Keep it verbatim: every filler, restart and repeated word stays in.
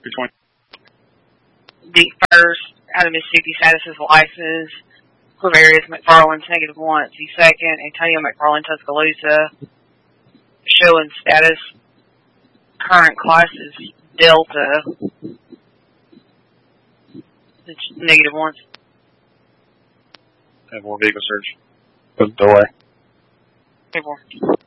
Which one? The first, out of Mississippi, status is license. Quavarius McFarland's negative one. The second, Antonio McFarland, Tuscaloosa, showing status. Current class is Delta. It's negative one. Have more vehicle search. With delay. Negative one.